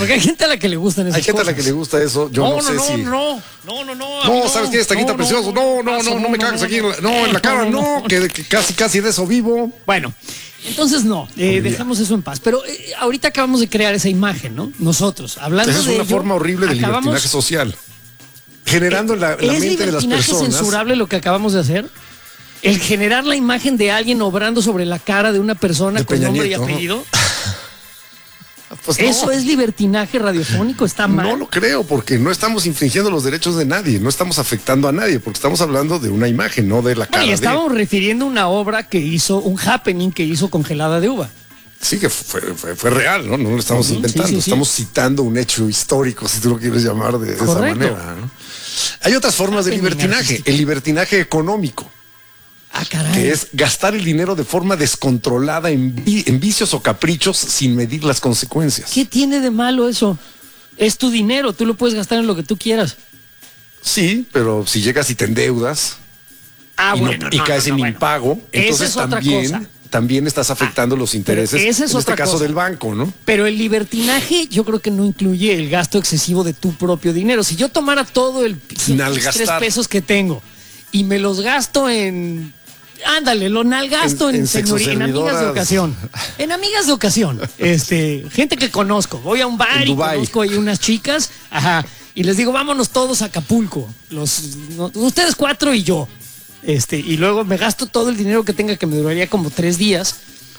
Porque hay gente a la que le gustan esas Hay gente a la cosas. que le gusta eso. Yo no sé si. No, ¿sabes qué? Taquita precioso. No me cagas aquí. No, en la cara, no. Que casi de eso vivo. Bueno, entonces dejamos eso en paz. Pero ahorita acabamos de crear esa imagen, ¿no? Nosotros, hablando de Esa es una ello, forma horrible de libertinaje social. Generando la mente de las personas. ¿Es libertinaje censurable lo que acabamos de hacer? El generar la imagen de alguien obrando sobre la cara de una persona de con Peña nombre Nieto, y apellido. Pues no. ¿Eso es libertinaje radiofónico? ¿Está mal? No lo creo, porque no estamos infringiendo los derechos de nadie, no estamos afectando a nadie, porque estamos hablando de una imagen, no de la cara. Y estábamos refiriendo a una obra que hizo, un happening que hizo Congelada de Uva. Sí, que fue real, ¿no? No lo estamos inventando, sí. estamos citando un hecho histórico, si tú lo quieres llamar de esa manera, ¿no? Hay otras formas de libertinaje, artístico. El libertinaje económico. Ah, caray. Que es gastar el dinero de forma descontrolada en vicios o caprichos sin medir las consecuencias. ¿Qué tiene de malo eso? Es tu dinero, tú lo puedes gastar en lo que tú quieras. Sí, pero si llegas y te endeudas y caes en impago, entonces también estás afectando los intereses, en este caso del banco, ¿no? Pero el libertinaje yo creo que no incluye el gasto excesivo de tu propio dinero. Si yo tomara todo el 3 pesos que tengo y me los gasto en... Ándale, lo nalgasto en amigas de ocasión. En amigas de ocasión. Gente que conozco. Voy a un bar y conozco ahí unas chicas. Ajá. Y les digo, vámonos todos a Acapulco. Ustedes 4 y yo. Y luego me gasto todo el dinero que tenga, que me duraría como 3 días.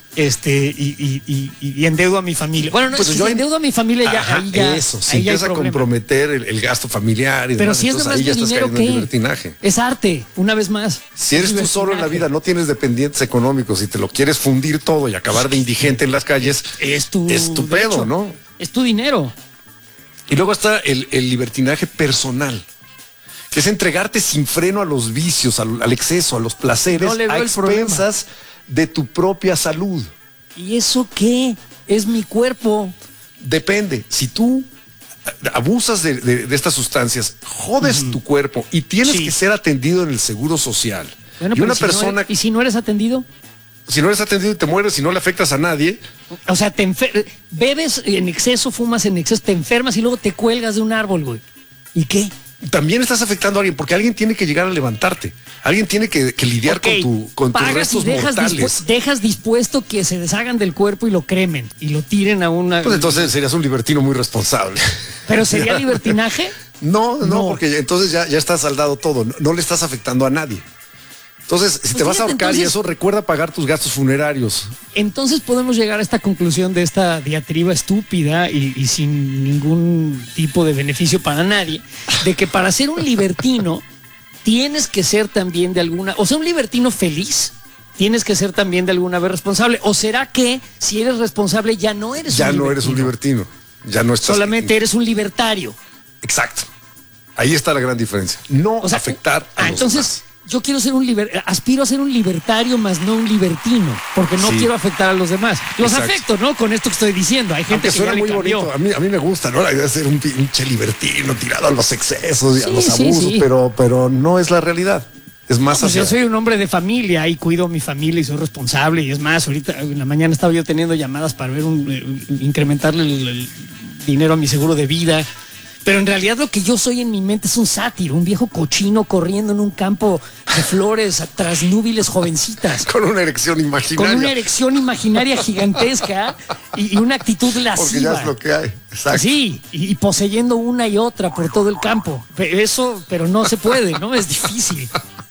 Y endeudo a mi familia. Bueno, no, pues si endeudo a mi familia ya. Eso, si empieza a comprometer el gasto familiar y pero demás, si es ahí ya estás cayendo en libertinaje. Es arte, una vez más. Si eres tú solo en la vida, no tienes dependientes económicos y te lo quieres fundir todo y acabar de indigente en las calles, es tu pedo, ¿no? Es tu dinero. Y luego está el libertinaje personal, que es entregarte sin freno a los vicios, al exceso, a los placeres, a expensas de tu propia salud. ¿Y eso qué? Es mi cuerpo. Depende. Si tú abusas de estas sustancias, jodes tu cuerpo y tienes que ser atendido en el seguro social. Bueno, y una persona... ¿Y si no eres atendido? Si no eres atendido y te mueres, si no le afectas a nadie. O sea, bebes en exceso, fumas en exceso, te enfermas y luego te cuelgas de un árbol, güey. ¿Y qué? También estás afectando a alguien, porque alguien tiene que llegar a levantarte. Alguien tiene que lidiar con tus restos mortales. Dejas dispuesto que se deshagan del cuerpo y lo cremen y lo tiren a una... Pues entonces serías un libertino muy responsable. ¿Pero sería libertinaje? No, porque entonces ya está saldado todo. No le estás afectando a nadie. Entonces, si te vas a ahorcar y eso, recuerda pagar tus gastos funerarios. Entonces podemos llegar a esta conclusión de esta diatriba estúpida y sin ningún tipo de beneficio para nadie, de que para ser un libertino tienes que ser también de alguna... O sea, un libertino feliz tienes que ser también de alguna vez responsable. ¿O será que si eres responsable ya no eres un libertino? Ya no eres un libertino. Ya no estás... Solamente eres un libertario. Exacto. Ahí está la gran diferencia. No afectar a los demás. Yo quiero ser aspiro a ser un libertario, más no un libertino, porque no quiero afectar a los demás. Los afecto, ¿no? Con esto que estoy diciendo. Hay gente que suena muy bonito. A mí me gusta, ¿no? La idea de ser un pinche libertino tirado a los excesos y a los abusos, pero no es la realidad. Es más yo soy un hombre de familia y cuido a mi familia y soy responsable. Y es más, ahorita en la mañana estaba yo teniendo llamadas para ver incrementarle el dinero a mi seguro de vida. Pero en realidad lo que yo soy en mi mente es un sátiro, un viejo cochino corriendo en un campo de flores tras núbiles jovencitas. Con una erección imaginaria. Con una erección imaginaria gigantesca y una actitud lasciva. Porque ya es lo que hay. Exacto. Sí, y poseyendo una y otra por todo el campo. Eso, pero no se puede, ¿no? Es difícil.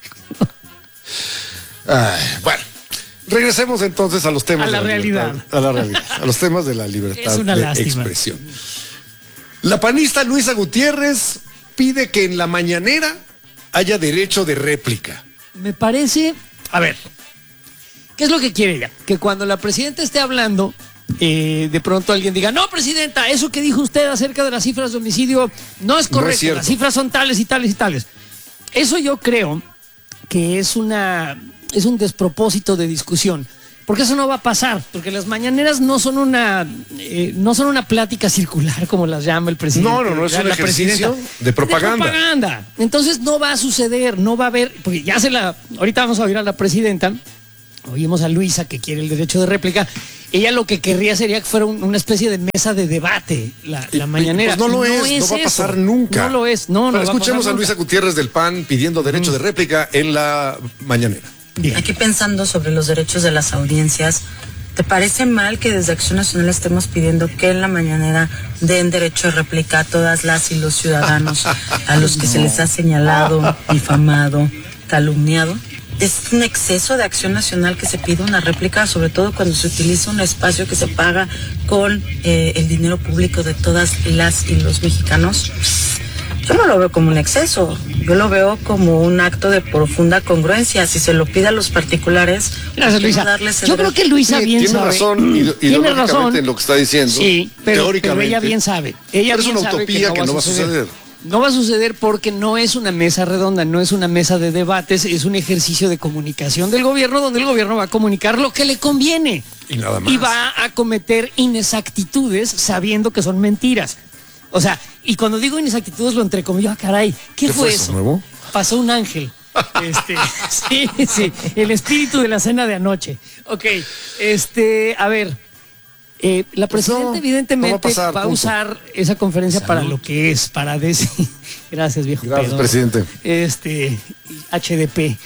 Bueno. Regresemos entonces a los temas de la realidad. A la realidad. A los temas de la libertad de expresión. La panista Luisa Gutiérrez pide que en la mañanera haya derecho de réplica. Me parece... A ver, ¿qué es lo que quiere ella? Que cuando la presidenta esté hablando, de pronto alguien diga, no, presidenta, eso que dijo usted acerca de las cifras de homicidio no es correcto. No es las cifras son tales y tales y tales. Eso yo creo que es un despropósito de discusión. Porque eso no va a pasar, porque las mañaneras no son una plática circular como las llama el presidente. No, es un ejercicio de propaganda. Entonces no va a suceder, no va a haber, porque ahorita vamos a oír a la presidenta, oímos a Luisa que quiere el derecho de réplica, Ella lo que querría sería que fuera una especie de mesa de debate, la mañanera. Pues no va a pasar nunca. No lo es, no. Escuchemos a Luisa Gutiérrez del PAN pidiendo derecho de réplica en la mañanera. Bien. Aquí pensando sobre los derechos de las audiencias, ¿te parece mal que desde Acción Nacional estemos pidiendo que en la mañanera den derecho de réplica a todas las y los ciudadanos a los que se les ha señalado, difamado, calumniado? Es un exceso de Acción Nacional que se pide una réplica, sobre todo cuando se utiliza un espacio que se paga con el dinero público de todas las y los mexicanos. Yo no lo veo como un exceso, yo lo veo como un acto de profunda congruencia. Si se lo pide a los particulares, gracias, Luisa. Yo creo que Luisa bien tiene sabe. Razón, tiene razón en lo que está diciendo. Sí, pero ella bien sabe. Ella es bien una utopía que no va a suceder. No va a suceder porque no es una mesa redonda, no es una mesa de debates, es un ejercicio de comunicación del gobierno donde el gobierno va a comunicar lo que le conviene. Y nada más. Y va a cometer inexactitudes sabiendo que son mentiras. O sea, y cuando digo inexactitudes lo entrecomillo, caray, ¿qué fue eso? ¿Nuevo? Pasó un ángel. Sí, el espíritu de la cena de anoche. Ok, a ver, la presidenta evidentemente va a usar esa conferencia para lo que es, para decir, gracias viejo. Gracias, presidente. HDP.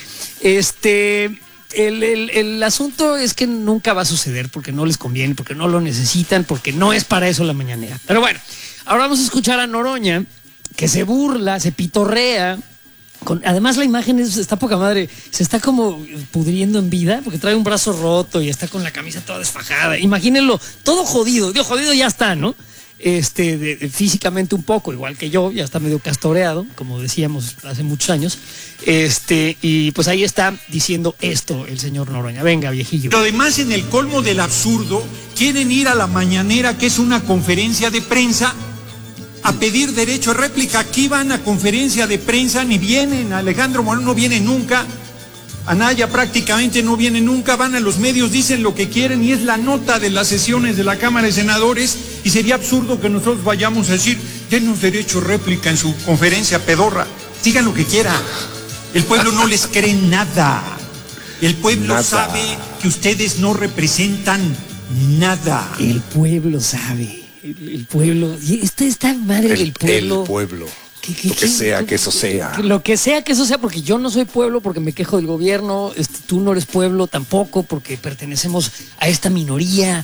El asunto es que nunca va a suceder porque no les conviene, porque no lo necesitan, porque no es para eso la mañanera. Pero bueno, ahora vamos a escuchar a Noroña, que se burla, se pitorrea. Además la imagen está poca madre, se está como pudriendo en vida porque trae un brazo roto y está con la camisa toda desfajada. Imagínenlo, todo jodido, jodido ya está, ¿no? Físicamente un poco, igual que yo, ya está medio castoreado, como decíamos hace muchos años. Y pues ahí está diciendo esto el señor Noroña. Venga, viejillo. Pero además, en el colmo del absurdo, quieren ir a la mañanera, que es una conferencia de prensa, a pedir derecho a réplica. Aquí van a conferencia de prensa, ni vienen. Alejandro Moreno no viene nunca. Anaya prácticamente no viene nunca. Van a los medios, dicen lo que quieren y es la nota de las sesiones de la Cámara de Senadores. Y sería absurdo que nosotros vayamos a decir, denos derecho a réplica en su conferencia pedorra. Digan lo que quieran. El pueblo no les cree nada. El pueblo sabe que ustedes no representan nada. El pueblo sabe. El pueblo, y esta madre del pueblo. El pueblo. Lo que sea que eso sea. Lo que sea que eso sea, porque yo no soy pueblo, porque me quejo del gobierno, tú no eres pueblo tampoco, porque pertenecemos a esta minoría,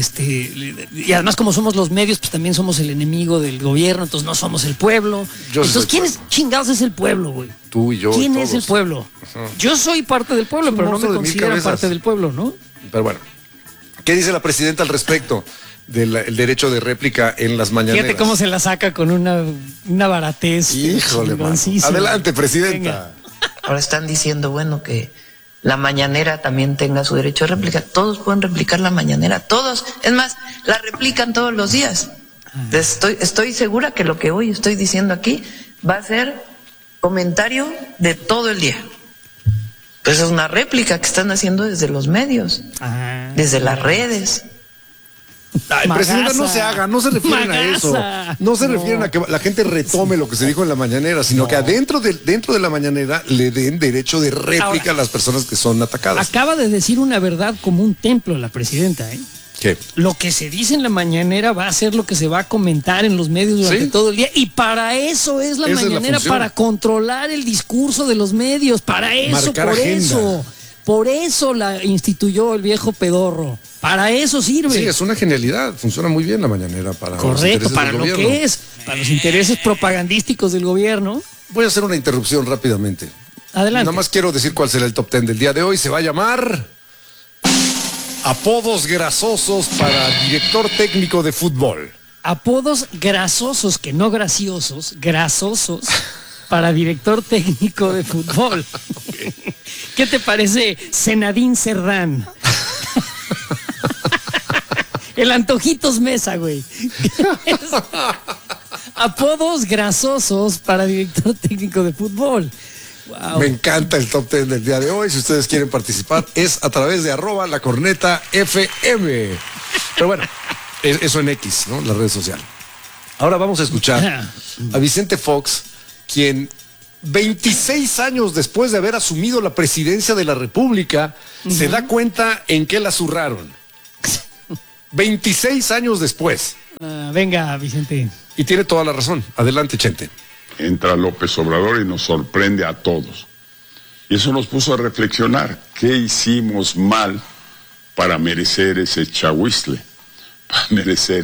y además como somos los medios, pues también somos el enemigo del gobierno, entonces no somos el pueblo. Entonces, ¿quién es chingados es el pueblo, güey? Tú y yo. ¿Quién es el pueblo? Yo soy parte del pueblo, pero no me considero parte del pueblo, ¿no? Pero bueno, ¿qué dice la presidenta al respecto del derecho de réplica en las mañaneras? Fíjate cómo se la saca con una baratez. Híjole, adelante, presidenta. Venga. Ahora están diciendo, bueno, que la mañanera también tenga su derecho de réplica. Todos pueden replicar la mañanera, todos. Es más, la replican todos los días. Estoy segura que lo que hoy estoy diciendo aquí va a ser comentario de todo el día. Pues es una réplica que están haciendo desde los medios, desde las redes. El presidente no se haga, no se refieren a eso. No se refieren a que la gente retome lo que se dijo en la mañanera, sino que dentro de la mañanera le den derecho de réplica a las personas que son atacadas. Acaba de decir una verdad como un templo la presidenta, ¿eh? ¿Qué? Lo que se dice en la mañanera va a ser lo que se va a comentar en los medios durante todo el día. Y para eso es la mañanera, para controlar el discurso de los medios. Para eso, marcar agenda. Por eso la instituyó el viejo pedorro. Para eso sirve. Sí, es una genialidad. Funciona muy bien la mañanera para correcto, para lo que es, para los intereses propagandísticos del gobierno. Voy a hacer una interrupción rápidamente. Adelante. Nada más quiero decir cuál será el top 10 del día de hoy. Se va a llamar Apodos grasosos para director técnico de fútbol. Apodos grasosos, que no graciosos, grasosos para director técnico de fútbol. Okay. ¿Qué te parece Zenedine Cerdán? El Antojitos Mesa, güey. Apodos grasosos para director técnico de fútbol. Wow. Me encanta el top 10 del día de hoy. Si ustedes quieren participar, es a través de @lacornetafm. Pero bueno, eso en X, ¿no? La red social. Ahora vamos a escuchar a Vicente Fox, quien 26 años después de haber asumido la presidencia de la República, se da cuenta en qué la zurraron. 26 años después. Venga, Vicente. Y tiene toda la razón. Adelante, Chente. Entra López Obrador y nos sorprende a todos. Y eso nos puso a reflexionar. ¿Qué hicimos mal para merecer ese chahuizle? Para merecer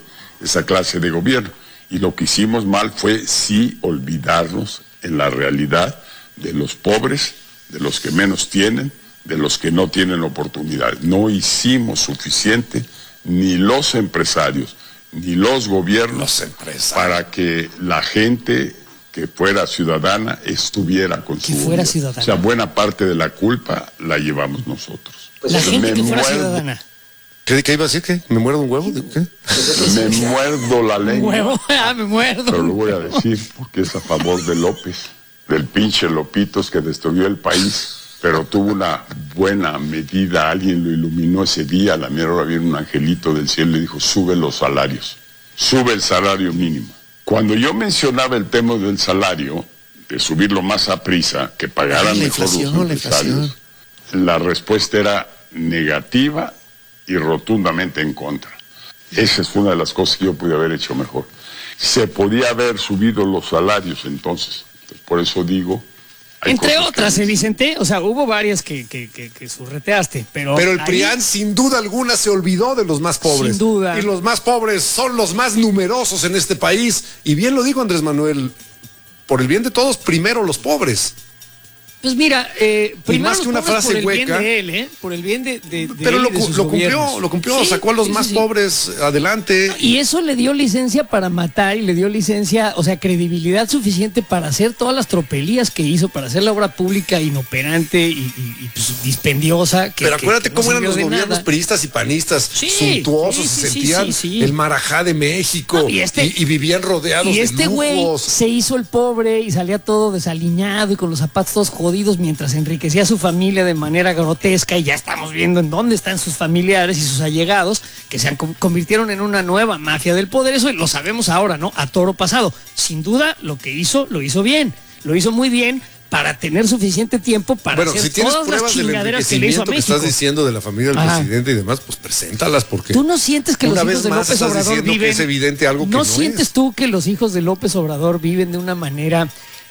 esa clase de gobierno. Y lo que hicimos mal fue sí olvidarnos en la realidad de los pobres, de los que menos tienen, de los que no tienen oportunidades. No hicimos suficiente, ni los empresarios, ni los gobiernos, para que la gente que fuera ciudadana estuviera con su gobierno. O sea, buena parte de la culpa la llevamos nosotros. La gente que fuera ciudadana. ¿Qué iba a decir? ¿Qué? ¿Me muerdo un huevo? ¿Qué? Me muerdo la lengua. ¿Un huevo? Me muerdo. Pero lo voy a decir porque es a favor de López, del pinche Lopitos que destruyó el país. Pero tuvo una buena medida, alguien lo iluminó ese día, a la mera hora vino un angelito del cielo y le dijo, sube los salarios, sube el salario mínimo. Cuando yo mencionaba el tema del salario, de subirlo más a prisa, que pagaran mejor los empresarios, la respuesta era negativa y rotundamente en contra. Esa es una de las cosas que yo pude haber hecho mejor. Se podía haber subido los salarios entonces por eso digo... Entre otras, Vicente, o sea, hubo varias que surreteaste, pero el PRIAN sin duda alguna se olvidó de los más pobres. Sin duda. Y los más pobres son los más numerosos en este país. Y bien lo dijo Andrés Manuel, por el bien de todos, primero los pobres. Pues mira, primero más que una frase por el hueca, bien de él, por el bien de pero él lo y de sus cumplió, sí, sacó a los más pobres adelante. Y eso le dio licencia para matar y le dio licencia, o sea, credibilidad suficiente para hacer todas las tropelías que hizo, para hacer la obra pública inoperante y pues, dispendiosa. Pero acuérdate cómo eran los gobiernos priistas y panistas, suntuosos, se sentían el Marajá de México y vivían rodeados de lujos. Y este güey se hizo el pobre y salía todo desaliñado y con los zapatos todos jodidos mientras enriquecía a su familia de manera grotesca, y ya estamos viendo en dónde están sus familiares y sus allegados, que se convirtieron en una nueva mafia del poder. Eso lo sabemos ahora, ¿no? A toro pasado. Sin duda, lo que hizo, lo hizo bien. Lo hizo muy bien para tener suficiente tiempo para hacer todas las chingaderas que le hizo a México. Que estás diciendo de la familia del presidente y demás, pues preséntalas, porque tú no sientes que los hijos de López Obrador viven... que es evidente algo que no sientes es. Tú que los hijos de López Obrador viven de una manera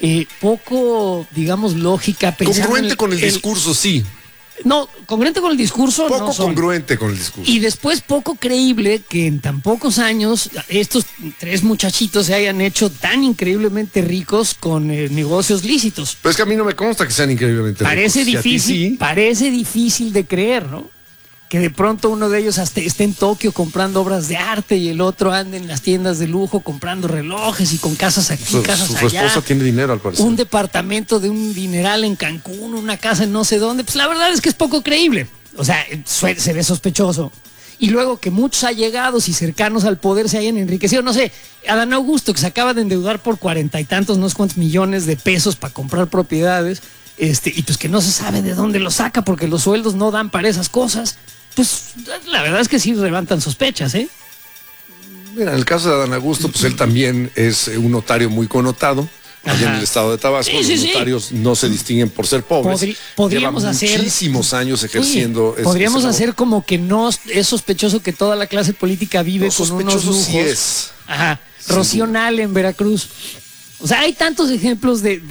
poco, digamos, lógica, congruente con el discurso, sí. No, congruente con el discurso. Poco no son. Congruente con el discurso. Y después poco creíble que en tan pocos años estos tres muchachitos se hayan hecho tan increíblemente ricos con negocios lícitos. Pero es que a mí no me consta que sean increíblemente ricos. Parece difícil de creer, ¿no? Que de pronto uno de ellos hasta esté en Tokio comprando obras de arte y el otro ande en las tiendas de lujo comprando relojes y con casas aquí, casas allá. Su esposa tiene dinero, al parecer. Un departamento de un dineral en Cancún, una casa en no sé dónde. Pues la verdad es que es poco creíble. O sea, se ve sospechoso. Y luego que muchos allegados y cercanos al poder se hayan enriquecido. No sé, Adán Augusto, que se acaba de endeudar por 40 y tantos, no sé cuántos millones de pesos para comprar propiedades, y pues que no se sabe de dónde lo saca porque los sueldos no dan para esas cosas. Pues la verdad es que sí levantan sospechas, ¿eh? Mira, en el caso de Adán Augusto, pues él también es un notario muy connotado. Allá en el estado de Tabasco, los notarios no se distinguen por ser pobres. Podríamos hacer muchísimos años ejerciendo. Podríamos hacer como que no es sospechoso que toda la clase política vive con unos lujos. Sí es. Ajá. Rocío Nale en Veracruz. O sea, hay tantos ejemplos de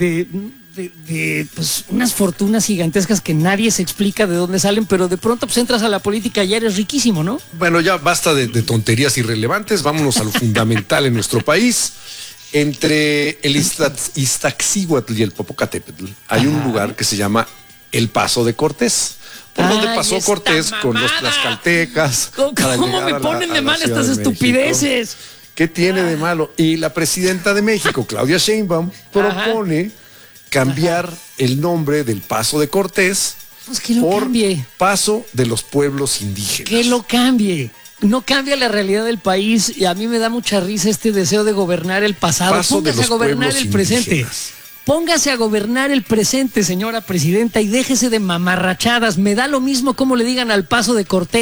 pues unas fortunas gigantescas que nadie se explica de dónde salen, pero de pronto pues entras a la política y ya eres riquísimo, ¿no? Bueno, ya basta de tonterías irrelevantes, vámonos a lo fundamental en nuestro país. Entre el Iztaccíhuatl y el Popocatépetl hay un lugar que se llama el Paso de Cortés, por donde pasó Cortés con los tlaxcaltecas. ¿Cómo me ponen de mal estas estupideces? ¿Qué tiene de malo? Y la presidenta de México, Claudia Sheinbaum, propone cambiar el nombre del Paso de Cortés por Paso de los Pueblos Indígenas. Que lo cambie. No cambia la realidad del país, y a mí me da mucha risa este deseo de gobernar el pasado. Póngase a gobernar el presente. Póngase a gobernar el presente, señora presidenta, y déjese de mamarrachadas. Me da lo mismo cómo le digan al Paso de Cortés.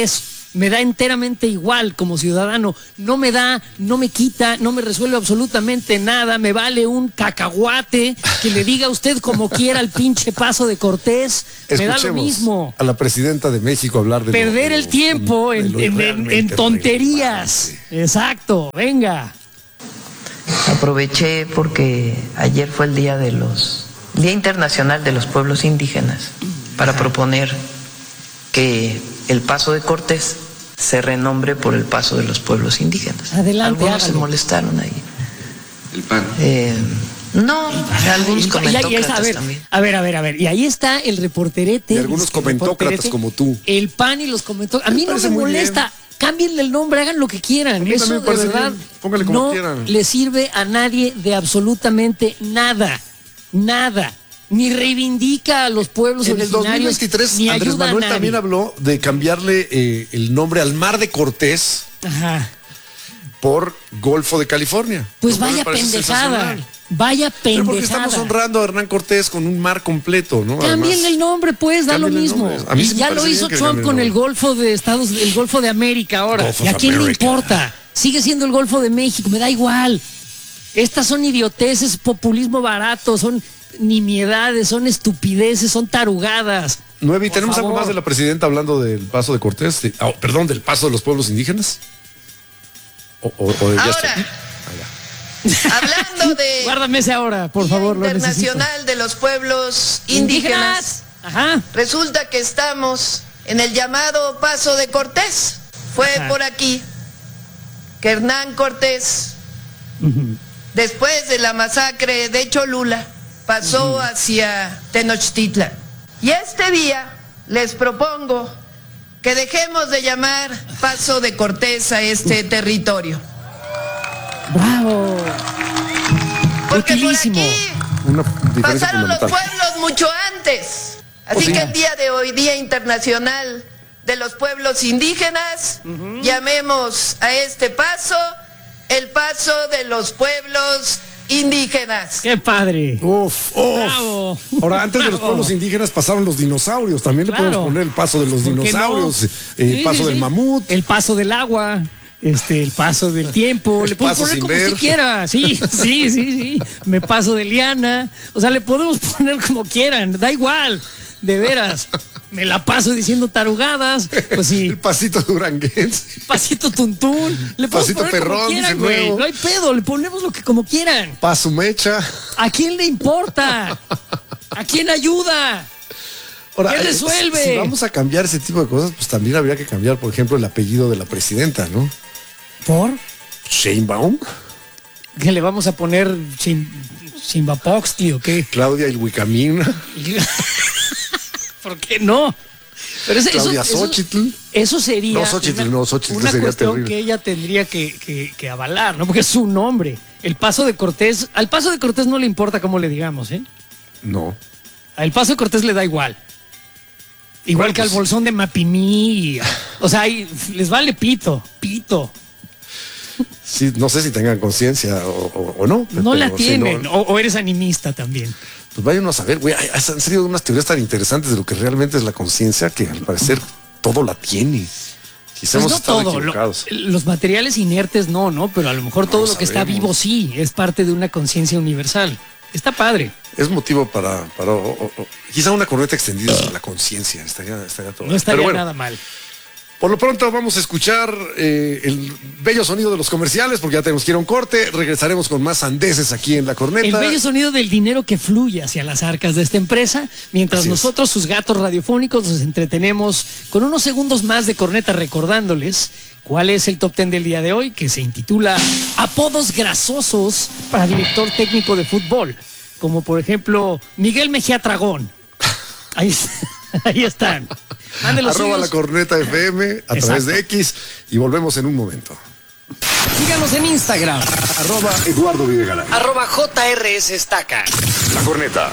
me da enteramente igual como ciudadano. No me da, no me quita, no me resuelve absolutamente nada. Me vale un cacahuate que le diga a usted como quiera al pinche Paso de Cortés. Me da lo mismo. A la presidenta de México hablar de perder el tiempo en tonterías. Exacto, venga. Aproveché porque ayer fue el Día Internacional de los Pueblos Indígenas para proponer que el Paso de Cortés se renombre por el Paso de los Pueblos Indígenas. Adelante. Algunos se molestaron ahí. El PAN. No, algunos comentócratas también. A ver. Y ahí está el reporterete. Y algunos comentócratas como tú. El PAN y los comentócratas. A mí no me molesta. Bien. Cámbienle el nombre, hagan lo que quieran. Eso de verdad póngale como quieran. Le sirve a nadie de absolutamente nada. Nada. Ni reivindica a los pueblos originarios. En el 2023, ni Andrés Manuel también habló de cambiarle el nombre al Mar de Cortés. Ajá. Por Golfo de California. Pues vaya pendejada. Vaya pendejada. Pero porque estamos honrando a Hernán Cortés con un mar completo, ¿no? Cámbienle el nombre, pues, da lo mismo. Y ya lo hizo Trump con el Golfo de el Golfo de América ahora. ¿Y a quién le importa? Sigue siendo el Golfo de México, me da igual. Estas son idioteces, populismo barato, son nimiedades, son estupideces, son tarugadas. 9, ¿y tenemos algo más de la presidenta hablando del Paso de Cortés? Perdón, del Paso de los Pueblos Indígenas. Ahora, hablando de guárdame ese ahora, por favor. Internacional de los Pueblos Indígenas. Ajá. Resulta que estamos en el llamado Paso de Cortés. Fue por aquí que Hernán Cortés, después de la masacre de Cholula, pasó hacia Tenochtitlan. Y este día les propongo que dejemos de llamar Paso de Cortés a este territorio. ¡Bravo! Porque utilísimo. Por aquí pasaron los pueblos mucho antes. Así que el día de hoy, Día Internacional de los Pueblos Indígenas, llamemos a este paso el Paso de los Pueblos Indígenas. ¡Qué padre! ¡Uf! ¡Bravo! Ahora, antes de los pueblos indígenas pasaron los dinosaurios. También le podemos poner el Paso de los dinosaurios, el Paso del mamut. El Paso del agua. El paso del tiempo, le podemos poner como usted quiera, sí, me paso de liana, o sea, le podemos poner como quieran, da igual, de veras, me la paso diciendo tarugadas, pues sí. El pasito duranguense. Pasito tuntún, le podemos pasito poner perrón, como quieran, güey, no hay pedo, le ponemos lo que como quieran. Paso mecha. ¿A quién le importa? ¿A quién ayuda? Ahora, ¿qué resuelve? Si vamos a cambiar ese tipo de cosas, pues también habría que cambiar, por ejemplo, el apellido de la presidenta, ¿no? ¿Por? Sheinbaum. ¿Qué le vamos a poner? ¿Shimbapoxtli o qué? Claudia Ilhuicamina. ¿Por qué no? Pero Claudia Xochitl. Eso sería Xochitl una sería cuestión terrible. que ella tendría que avalar, ¿no? Porque es su nombre. El Paso de Cortés, al Paso de Cortés no le importa cómo le digamos, ¿eh? No. Al Paso de Cortés le da igual. Igual bueno, que al Bolsón de Mapimí. O sea, les vale pito. Sí, no sé si tengan conciencia o no. No la tienen, si no, o eres animista también. Pues vayan a saber, güey, han salido unas teorías tan interesantes de lo que realmente es la conciencia que al parecer todo la tiene. Quizás pues hemos estado equivocados. Los materiales inertes no, pero a lo mejor todo lo que está vivo sí, es parte de una conciencia universal. Está padre. Es motivo para quizá una corneta extendida sobre la conciencia. Estaría todo. No estaría nada mal. Por lo pronto vamos a escuchar el bello sonido de los comerciales porque ya tenemos que ir a un corte. Regresaremos con más sandeces aquí en La Corneta. El bello sonido del dinero que fluye hacia las arcas de esta empresa, mientras nosotros, sus gatos radiofónicos, nos entretenemos con unos segundos más de Corneta recordándoles cuál es el top 10 del día de hoy, que se intitula Apodos grasosos para director técnico de fútbol, como por ejemplo Miguel Mejía Tragón. Ahí están. @ La Corneta FM a través de X y volvemos en un momento. Síganos en Instagram. @ Eduardo Videgaray. @ JRS Estaca. La Corneta.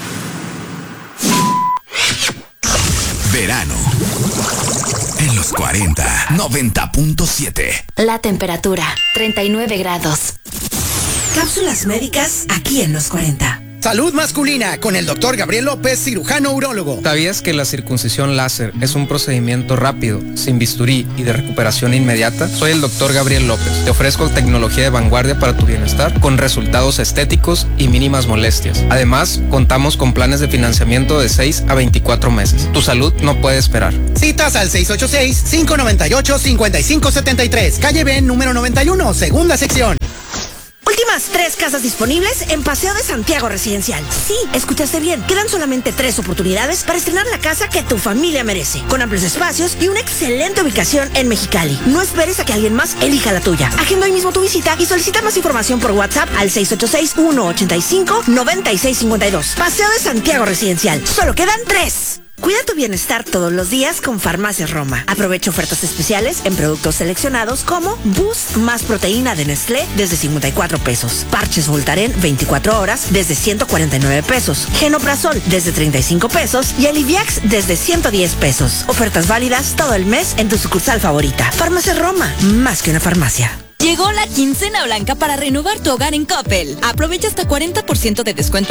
Verano. En los 40, 90.7. La temperatura, 39 grados. Cápsulas médicas aquí en los 40. Salud masculina con el doctor Gabriel López, cirujano urólogo. ¿Sabías que la circuncisión láser es un procedimiento rápido, sin bisturí y de recuperación inmediata? Soy el doctor Gabriel López. Te ofrezco tecnología de vanguardia para tu bienestar con resultados estéticos y mínimas molestias. Además, contamos con planes de financiamiento de 6 a 24 meses. Tu salud no puede esperar. Citas al 686-598-5573. Calle B, número 91, segunda sección. Últimas 3 casas disponibles en Paseo de Santiago Residencial. Sí, escuchaste bien. Quedan solamente 3 oportunidades para estrenar la casa que tu familia merece, con amplios espacios y una excelente ubicación en Mexicali. No esperes a que alguien más elija la tuya. Agenda hoy mismo tu visita y solicita más información por WhatsApp al 686-185-9652. Paseo de Santiago Residencial. Solo quedan 3. Cuida tu bienestar todos los días con Farmacias Roma. Aprovecha ofertas especiales en productos seleccionados como Boost más proteína de Nestlé desde 54 pesos. Parches Voltaren 24 horas desde 149 pesos. Genoprazol desde 35 pesos y Aliviax desde 110 pesos. Ofertas válidas todo el mes en tu sucursal favorita. Farmacias Roma, más que una farmacia. Llegó la quincena blanca para renovar tu hogar en Coppel. Aprovecha hasta 40% de descuento